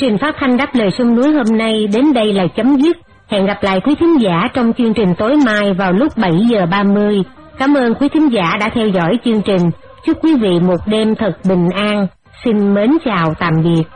trình phát thanh Đáp Lời Sông Núi hôm nay đến đây là chấm dứt. Hẹn gặp lại quý thính giả trong chương trình tối mai vào lúc 7 giờ 30. Cảm ơn quý thính giả đã theo dõi chương trình. Chúc quý vị một đêm thật bình an. Xin mến chào tạm biệt.